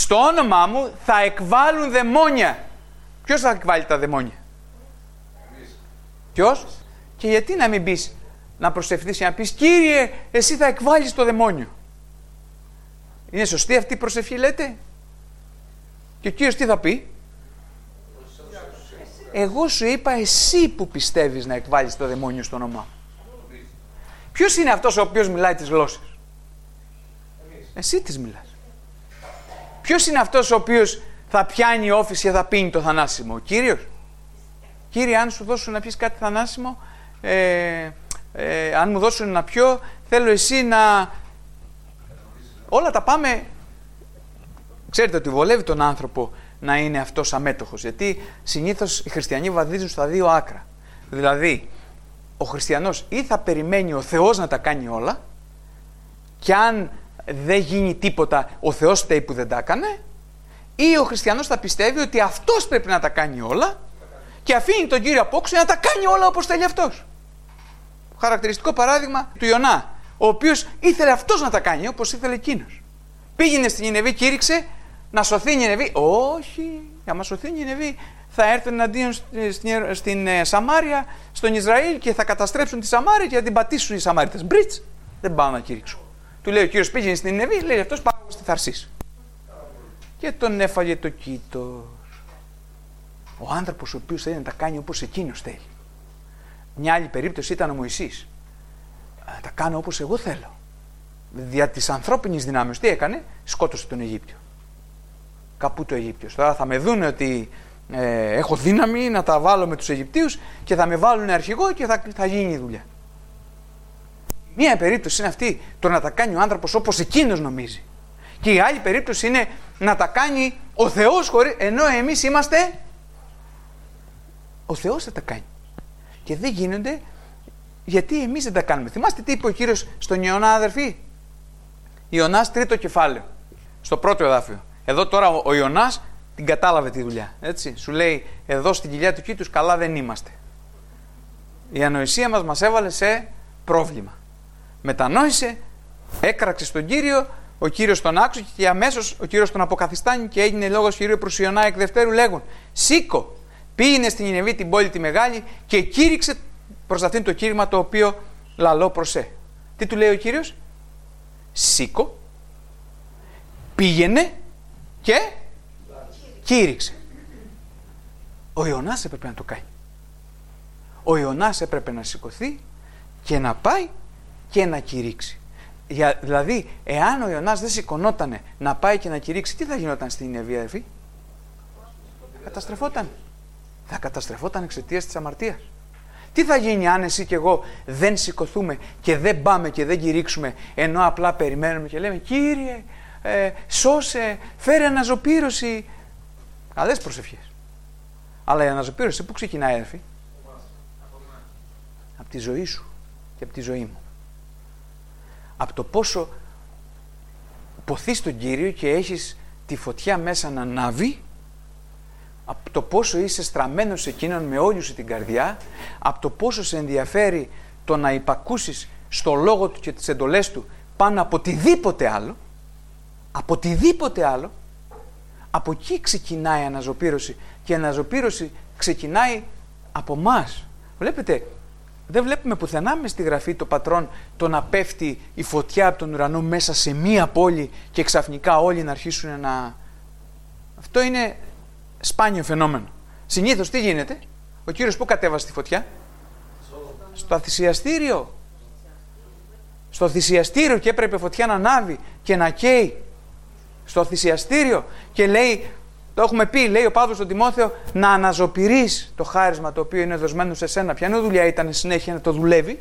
Στο όνομά μου θα εκβάλουν δαιμόνια. Ποιος θα εκβάλει τα δαιμόνια? Ποιος? Και γιατί να μην πεις, να προσευχηθείς και να πεις, Κύριε, εσύ θα εκβάλεις το δαιμόνιο? Είναι σωστή αυτή η προσευχή, λέτε? Και ο Κύριος τι θα πει? Εγώ σου είπα εσύ που πιστεύεις να εκβάλεις το δαιμόνιο στο όνομά μου. Ποιος είναι αυτός ο οποίος μιλάει τις γλώσσες? Εσύ τις μιλάς. Ποιος είναι αυτός ο οποίος θα πιάνει όφηση και θα πίνει το θανάσιμο? Ο Κύριος. Κύριε, αν σου δώσουν να πιεις κάτι θανάσιμο, αν μου δώσουν να πιω, θέλω εσύ να... Όλα τα πάμε... Ξέρετε ότι βολεύει τον άνθρωπο να είναι αυτός αμέτωχος, γιατί συνήθως οι χριστιανοί βαδίζουν στα δύο άκρα. Δηλαδή, ο χριστιανός ή θα περιμένει ο Θεός να τα κάνει όλα, και αν δεν γίνει τίποτα, ο Θεός φταίει που δεν τα έκανε, ή ο χριστιανός θα πιστεύει ότι αυτός πρέπει να τα κάνει όλα και αφήνει τον Κύριο απόξω να τα κάνει όλα όπως θέλει αυτός. Χαρακτηριστικό παράδειγμα του Ιωνά, ο οποίος ήθελε αυτός να τα κάνει όπως ήθελε εκείνος. Πήγαινε στην Νινεβή, κήρυξε να σωθεί η Νινεβή. Όχι, για να σωθεί η Νινεβή θα έρθουν εναντίον στην Σαμάρια, στον Ισραήλ, και θα καταστρέψουν τη Σαμάρια και θα την πατήσουν οι Σαμάριτες. Μπριτς, δεν πάω να κήρυξω. Του λέει ο Κύριος, πήγαινε στην Νινεβή, λέει αυτός, πάω στη Θαρσής. Και τον έφαγε το κήτος. Ο άνθρωπος ο οποίος θέλει να τα κάνει όπως εκείνος θέλει. Μια άλλη περίπτωση ήταν ο Μωυσής. Τα κάνω όπως εγώ θέλω. Δια της ανθρώπινης δυνάμεως τι έκανε? Σκότωσε τον Αιγύπτιο. Καπού το Αιγύπτιος. Τώρα θα με δούνε ότι έχω δύναμη να τα βάλω με τους Αιγυπτίους και θα με βάλουν αρχηγό και θα γίνει η δουλειά. Μία περίπτωση είναι αυτή, το να τα κάνει ο άνθρωπος όπως εκείνος νομίζει. Και η άλλη περίπτωση είναι να τα κάνει ο Θεός ενώ εμείς είμαστε... Ο Θεός θα τα κάνει. Και δεν γίνονται γιατί εμείς δεν τα κάνουμε. Θυμάστε τι είπε ο Κύριος στον Ιωνά, αδερφοί? Ιωνάς 3ο κεφάλαιο, στο 1ο εδάφιο. Εδώ τώρα ο Ιωνάς την κατάλαβε τη δουλειά. Έτσι. Σου λέει, εδώ στην κοιλιά του κήτους καλά δεν είμαστε. Η ανοησία μας έβαλε σε πρόβλημα. Μετανόησε, έκραξε στον Κύριο, ο Κύριος τον άκουσε και αμέσως ο Κύριος τον αποκαθιστάνει και έγινε λόγος Κυρίου προς Ιωνά εκ δευτέρου λέγον, σήκω, πήγαινε στην Νινεβή την πόλη τη μεγάλη και κήρυξε προς αυτήν το κήρυγμα το οποίο λαλώ προσέ. Τι του λέει ο Κύριος? Σήκω, πήγαινε και κήρυξε. Ο Ιωνάς έπρεπε να το κάνει. Ο Ιωνάς έπρεπε να σηκωθεί και να πάει και να κηρύξει. Δηλαδή, εάν ο Ιωνάς δεν σηκωνότανε να πάει και να κηρύξει, τι θα γινόταν στην Νινεβή, αδερφοί? Καταστρεφόταν. Θα καταστρεφόταν εξαιτίας της αμαρτίας. Τι θα γίνει αν εσύ και εγώ δεν σηκωθούμε και δεν πάμε και δεν κηρύξουμε, ενώ απλά περιμένουμε και λέμε, Κύριε, σώσε, φέρε αναζωπήρωση. Καλές προσευχές. Αλλά η αναζωπήρωση πού ξεκινάει, αδερφοί? Από τη ζωή σου και από τη ζωή μου. Από το πόσο ποθείς τον Κύριο και έχεις τη φωτιά μέσα να ανάβει, από το πόσο είσαι στραμμένος σε εκείνον με όλη σου την καρδιά, από το πόσο σε ενδιαφέρει το να υπακούσεις στο λόγο του και τις εντολές του πάνω από οτιδήποτε άλλο, από εκεί ξεκινάει η αναζωπήρωση, και η αναζωπήρωση ξεκινάει από μας. Βλέπετε, δεν βλέπουμε πουθενά μες στη Γραφή το πατρόν το να πέφτει η φωτιά από τον ουρανό μέσα σε μία πόλη και ξαφνικά όλοι να αρχίσουν να... Αυτό είναι σπάνιο φαινόμενο. Συνήθως τι γίνεται? Ο Κύριος πού κατέβασε τη φωτιά? Στο θυσιαστήριο. Στο θυσιαστήριο, και έπρεπε φωτιά να ανάβει και να καίει στο θυσιαστήριο, και λέει, το έχουμε πει, λέει ο Παύλος στον Τιμόθεο, να αναζωπηρείς το χάρισμα το οποίο είναι δοσμένο σε σένα. Ποια δουλειά ήταν συνέχεια να το δουλεύει?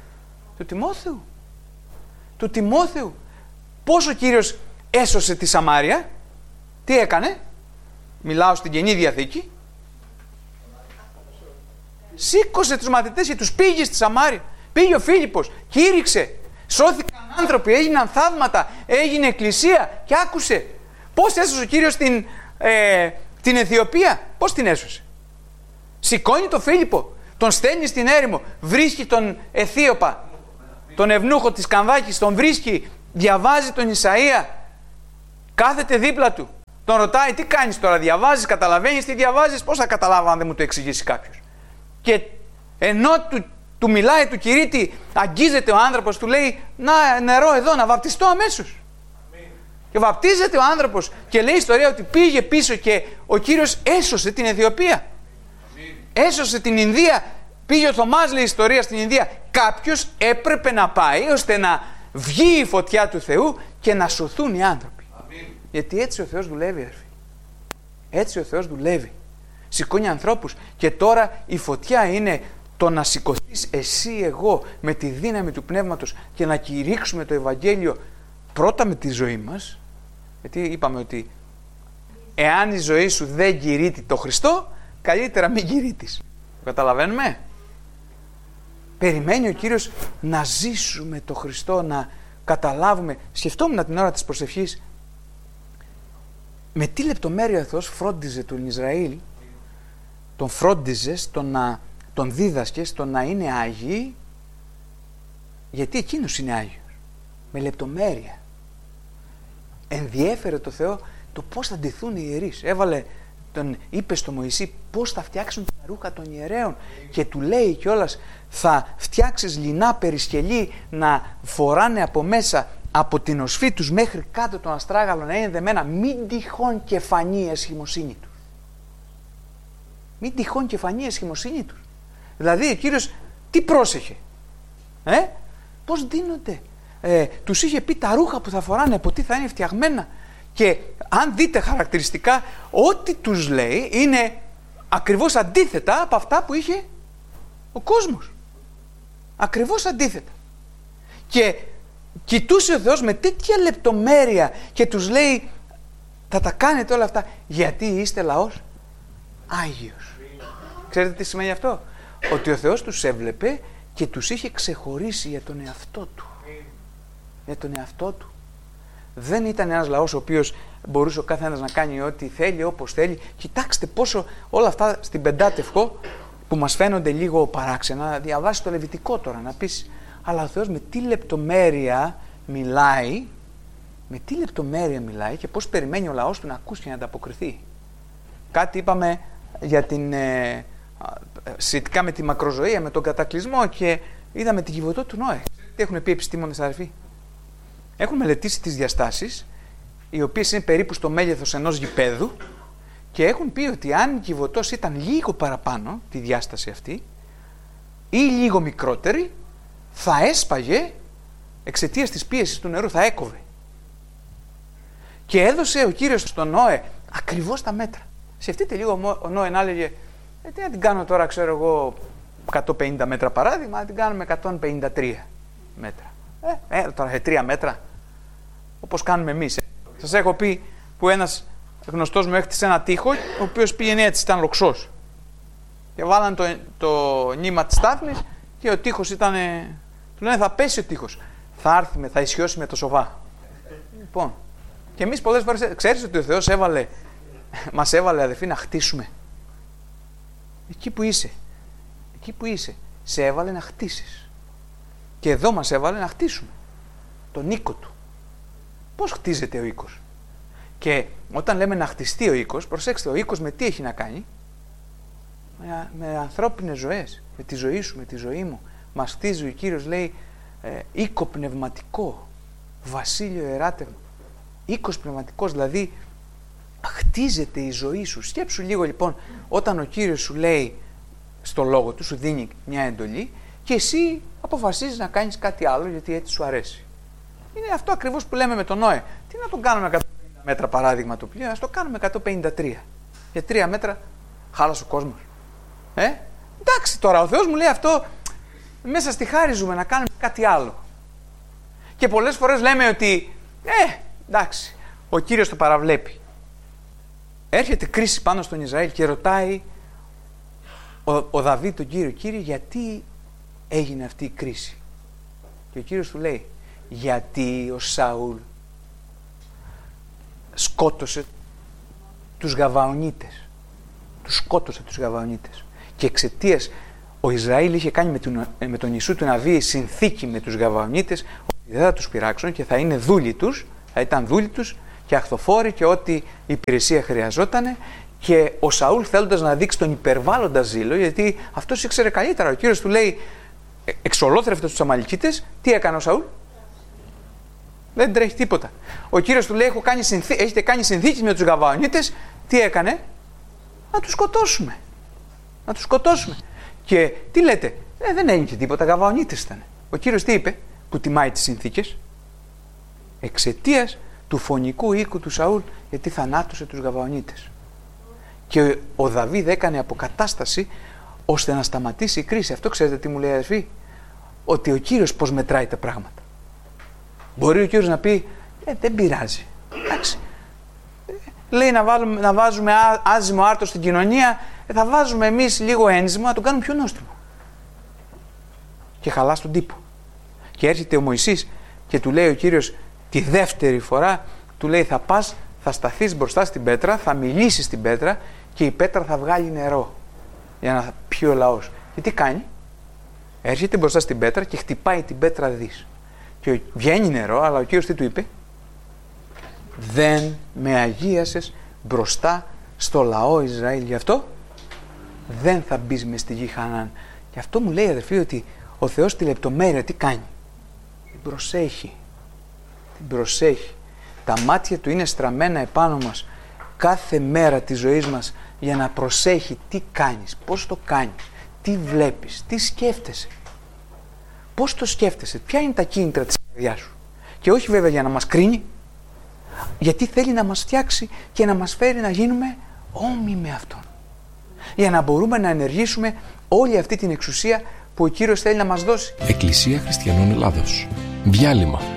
Του Τιμόθεου. Πώς ο Κύριος έσωσε τη Σαμάρια? Τι έκανε? Μιλάω στην Καινή Διαθήκη. Σήκωσε τους μαθητές και τους πήγε στη Σαμάρια. Πήγε ο Φίλιππος, κήρυξε. Σώθηκαν άνθρωποι, έγιναν θαύματα, έγινε εκκλησία, και άκουσε. Πώς έσωσε ο Κύριος την Αιθιοπία? Πώς την έσωσε? Σηκώνει τον Φίλιππο, τον στέλνει στην έρημο, βρίσκει τον Αιθίωπα, τον ευνούχο της Κανδάκης, τον βρίσκει, διαβάζει τον Ισαΐα, κάθεται δίπλα του Τον ρωτάει, τι κάνεις τώρα, διαβάζεις, καταλαβαίνεις τι διαβάζεις, πώς θα καταλάβω αν δεν μου το εξηγήσει κάποιος. Και ενώ του μιλάει του κηρύττει, αγγίζεται ο άνθρωπος, του λέει, να νερό εδώ, να βαπτιστώ αμέσως. Και βαπτίζεται ο άνθρωπος και λέει η ιστορία ότι πήγε πίσω και ο Κύριος έσωσε την Αιθιοπία. Έσωσε την Ινδία. Πήγε ο Θωμάς, λέει η ιστορία, στην Ινδία. Κάποιος έπρεπε να πάει ώστε να βγει η φωτιά του Θεού και να σωθούν οι άνθρωποι. Γιατί έτσι ο Θεός δουλεύει, αδερφοί. Έτσι ο Θεός δουλεύει. Σηκώνει ανθρώπους. Και τώρα η φωτιά είναι το να σηκωθείς εσύ, εγώ, με τη δύναμη του Πνεύματος και να κηρύξουμε το Ευαγγέλιο πρώτα με τη ζωή μας. Γιατί είπαμε ότι εάν η ζωή σου δεν κηρύττει το Χριστό, καλύτερα μην κηρύττεις. Καταλαβαίνουμε. Περιμένει ο Κύριος να ζήσουμε το Χριστό, να καταλάβουμε. Σκεφτόμουν την ώρα της προσευχής με τι λεπτομέρεια ο Θεός φρόντιζε τον Ισραήλ, τον φρόντιζε στο να τον δίδασκε, στο να είναι Άγιοι, γιατί εκείνος είναι Άγιος. Με λεπτομέρεια. Ενδιέφερε το Θεό το πώς θα ντυθούν οι ιερείς. Είπε στο Μωυσή πώς θα φτιάξουν τα ρούχα των ιερέων και του λέει κιόλας, θα φτιάξεις λινά περισκελή να φοράνε από μέσα, από την οσφή τους μέχρι κάτω τον αστράγαλο να είναι δεμένα, μην τυχόν και φανεί η εσχημοσύνη τους. Μην τυχόν και φανεί η εσχημοσύνη τους. Δηλαδή ο Κύριος τι πρόσεχε, πώς ντύνονται. Τους είχε πει τα ρούχα που θα φοράνε, από τι θα είναι φτιαγμένα. Και αν δείτε χαρακτηριστικά, ό,τι τους λέει είναι ακριβώς αντίθετα από αυτά που είχε ο κόσμος. Ακριβώς αντίθετα. Και κοιτούσε ο Θεός με τέτοια λεπτομέρεια και τους λέει, θα τα κάνετε όλα αυτά γιατί είστε λαός Άγιος. Ξέρετε τι σημαίνει αυτό? Ότι ο Θεός τους έβλεπε και τους είχε ξεχωρίσει για τον εαυτό του. Για τον εαυτό του. Δεν ήταν ένας λαός ο οποίος μπορούσε ο κάθε ένας να κάνει ό,τι θέλει, όπως θέλει. Κοιτάξτε πόσο όλα αυτά στην Πεντάτευκο που μας φαίνονται λίγο παράξενα, διαβάσεις το Λεβιτικό τώρα, να πεις, αλλά ο Θεός με τι λεπτομέρεια μιλάει, και πώς περιμένει ο λαός του να ακούσει και να ανταποκριθεί. Κάτι είπαμε για σχετικά με τη μακροζωία, με τον κατακλυσμό και είδαμε την Κιβωτό του Νόε. Τι έχουν πει οι επιστήμονες, αδερφοί? Έχουν μελετήσει τις διαστάσεις, οι οποίες είναι περίπου στο μέγεθος ενός γηπέδου, και έχουν πει ότι αν η Κιβωτός ήταν λίγο παραπάνω, τη διάσταση αυτή, ή λίγο μικρότερη, θα έσπαγε εξαιτίας της πίεσης του νερού, θα έκοβε. Και έδωσε ο Κύριος στον Νόε ακριβώς τα μέτρα. Σκεφτείτε λίγο ο Νόε να έλεγε, τι να την κάνω τώρα, ξέρω εγώ, 150 μέτρα παράδειγμα, να την κάνουμε 153 μέτρα. Τώρα 3 μέτρα, όπως κάνουμε εμείς. Σας έχω πει που ένας γνωστός μου έκτισε ένα τοίχο, ο οποίος πήγαινε έτσι, ήταν λοξός. Και βάλαν το νήμα της στάθμης και ο τοίχος ήταν, του λένε θα πέσει ο τοίχος. Θα ισιώσει με το σοβά. Λοιπόν, και εμείς πολλές φορές, ξέρεις ότι ο Θεός μας έβαλε, αδελφοί, να χτίσουμε. Εκεί που είσαι, σε έβαλε να χτίσεις. Και εδώ μας έβαλε να χτίσουμε τον οίκο του. Πώς χτίζεται ο οίκος? Και όταν λέμε να χτιστεί ο οίκος, προσέξτε, ο οίκος με τι έχει να κάνει? Με ανθρώπινες ζωές, με τη ζωή σου, με τη ζωή μου. Μας χτίζει ο Κύριος, λέει, οίκο πνευματικό, βασίλειο εράτευμα. Οίκος πνευματικός, δηλαδή χτίζεται η ζωή σου. Σκέψου λίγο λοιπόν, όταν ο Κύριος σου λέει στο λόγο του, σου δίνει μια εντολή και εσύ αποφασίζεις να κάνεις κάτι άλλο γιατί έτσι σου αρέσει. Είναι αυτό ακριβώς που λέμε με τον Νόε. Τι να τον κάνουμε 150 μέτρα παράδειγμα το πλοίο, να το κάνουμε 153. Για 3 μέτρα χάλασε ο κόσμος. Εντάξει τώρα, ο Θεός μου λέει αυτό, μέσα στη χάρη ζούμε, να κάνουμε κάτι άλλο. Και πολλές φορές λέμε ότι, εντάξει, ο Κύριος το παραβλέπει. Έρχεται κρίση πάνω στον Ισραήλ και ρωτάει ο Δαβίδ τον Κύριο, Κύριε, γιατί έγινε αυτή η κρίση? Και ο Κύριος του λέει, γιατί ο Σαούλ σκότωσε τους Γαβαονίτες. Τους σκότωσε τους Γαβαονίτες. Και εξαιτίας ο Ισραήλ είχε κάνει με τον Ιησού του Ναβί συνθήκη με τους Γαβαονίτες ότι δεν θα τους πειράξουν και θα είναι δούλοι τους, θα ήταν δούλοι τους και αχθοφόροι και ό,τι υπηρεσία χρειαζόταν. Και ο Σαούλ, θέλοντας να δείξει τον υπερβάλλοντα ζήλο, γιατί αυτός ήξερε καλύτερα. Ο Κύριος του λέει, εξολόθρευτος τους Αμαλικίτες, τι έκανε ο Σαούλ? Δεν τρέχει τίποτα. Ο Κύριος του λέει, έχετε κάνει συνθήκες με τους Γαβαονίτες, τι έκανε? Να τους σκοτώσουμε. Να τους σκοτώσουμε. Και τι λέτε? Δεν έγινε τίποτα, Γαβαονίτες ήταν. Ο Κύριος τι είπε που τιμάει τις συνθήκες? Εξαιτίας του φωνικού οίκου του Σαούλ, γιατί θανάτωσε τους Γαβαονίτες. Και ο Δαβίδ έκανε αποκατάσταση ώστε να σταματήσει η κρίση. Αυτό ξέρετε τι μου λέει, αδερφοί? Ότι ο Κύριος πώς μετράει τα πράγματα. Μπορεί ο Κύριος να πει, δεν πειράζει. Εντάξει. Λέει να βάζουμε άζυμο άρτο στην κοινωνία, θα βάζουμε εμείς λίγο ένζυμο να τον κάνουμε πιο νόστιμο. Και χαλά τον τύπο. Και έρχεται ο Μωυσής και του λέει ο Κύριος τη δεύτερη φορά, του λέει, θα πας, θα σταθείς μπροστά στην πέτρα, θα μιλήσεις στην πέτρα και η πέτρα θα βγάλει νερό για να πιει ο λαός. Και τι κάνει? Έρχεται μπροστά στην πέτρα και χτυπάει την πέτρα δις. Και βγαίνει νερό, αλλά ο Κύριος τι του είπε? Δεν με αγίασες μπροστά στο λαό Ισραήλ, γι' αυτό δεν θα μπεις μες στη γη Χανaan. Και αυτό μου λέει, αδερφοί, ότι ο Θεός τη λεπτομέρεια τι κάνει? Την προσέχει. Την προσέχει. Τα μάτια του είναι στραμμένα επάνω μας κάθε μέρα της ζωής μας για να προσέχει τι κάνεις, πώς το κάνεις, τι βλέπεις, τι σκέφτεσαι. Πώς το σκέφτεσαι, ποια είναι τα κίνητρα της καρδιάς σου. Και όχι βέβαια για να μας κρίνει, γιατί θέλει να μας φτιάξει και να μας φέρει να γίνουμε όμοιοι με Αυτόν. Για να μπορούμε να ενεργήσουμε όλη αυτή την εξουσία που ο Κύριος θέλει να μας δώσει. Εκκλησία Χριστιανών Ελλάδος. Διάλειμμα.